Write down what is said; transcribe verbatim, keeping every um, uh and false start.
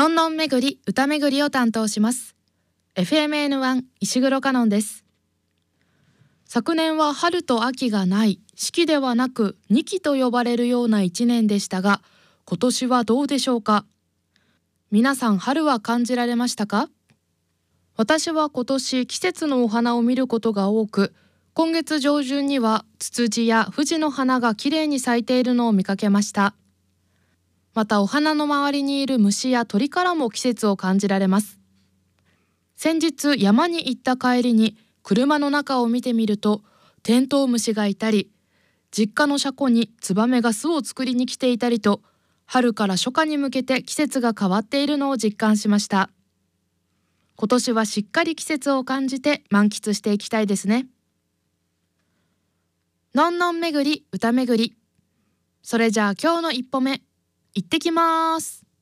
のんのんめぐり歌めぐりを担当します。 エフエムエヌワン 石黒かのんです。昨年は春と秋がない四季ではなく二季と呼ばれるような一年でしたが、今年はどうでしょうか。皆さん春は感じられましたか？私は今年季節のお花を見ることが多く、今月上旬にはツツジやフジの花がきれいに咲いているのを見かけました。またお花の周りにいる虫や鳥からも季節を感じられます。先日山に行った帰りに車の中を見てみると、テントウムシがいたり、実家の車庫にツバメが巣を作りに来ていたりと、春から初夏に向けて季節が変わっているのを実感しました。今年はしっかり季節を感じて満喫していきたいですね。のんのんめぐり歌めぐり。それじゃあ今日の一歩目、行ってきます。